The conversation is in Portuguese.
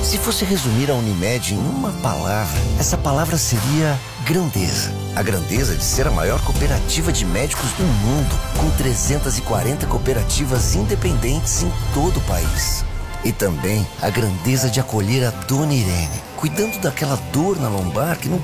Se fosse resumir a Unimed em uma palavra, essa palavra seria grandeza. A grandeza de ser a maior cooperativa de médicos do mundo, com 340 cooperativas independentes em todo o país. E também a grandeza de acolher a Dona Irene, cuidando daquela dor na lombar que não